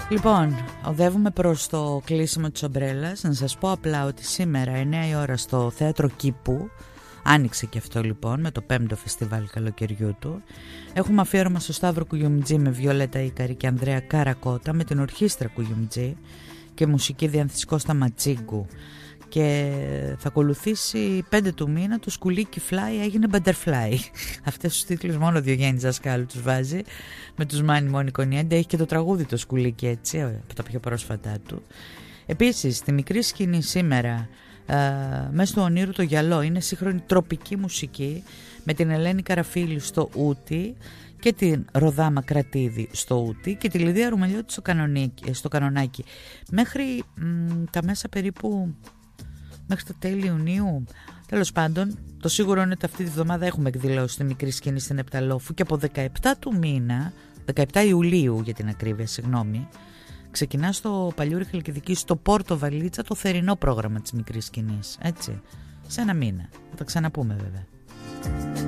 Λοιπόν, οδεύουμε προς το κλείσιμο της ομπρέλας. Να σας πω απλά ότι σήμερα 9 η ώρα στο Θέατρο Κήπου, άνοιξε και αυτό λοιπόν με το 5ο φεστιβάλ καλοκαιριού του, έχουμε αφιέρωμα στο Σταύρο Κουγιουμτζή με Βιολέτα Ίκαρη και Ανδρέα Καρακώτα, με την ορχήστρα Κουγιουμτζή και μουσική διάνθηση Κώστα Ματσίγκου. Και θα ακολουθήσει 5 του μήνα το Σκουλίκι Fly έγινε Butterfly. Αυτές τους τίτλους μόνο ο Διογέννης Δασκάλου τους βάζει, με τους Μάνι Μόνη Κονιέντε. Έχει και το τραγούδι το Σκουλίκι, έτσι, από τα πιο πρόσφατά του. Επίσης στη μικρή σκηνή σήμερα, μέσα στο Ονείρου το Γυαλό, είναι σύγχρονη τροπική μουσική με την Ελένη Καραφίλη στο ούτι και την Ροδά Μακρατίδη στο ούτι και τη Λιδία Ρουμελιώτη στο κανονάκι. Μέχρι τα μέσα περίπου, μέχρι το τέλη Ιουνίου. Τέλος πάντων, το σίγουρο είναι ότι αυτή τη βδομάδα έχουμε εκδηλώσει τη μικρή σκηνή στην Επταλόφου και από 17 του μήνα, 17 Ιουλίου για την ακρίβεια, συγγνώμη, ξεκινά στο Παλιούρι Χαλκιδική, στο Πόρτο Βαλίτσα, το θερινό πρόγραμμα της μικρής σκηνής. Έτσι, σε ένα μήνα. Θα τα ξαναπούμε βέβαια.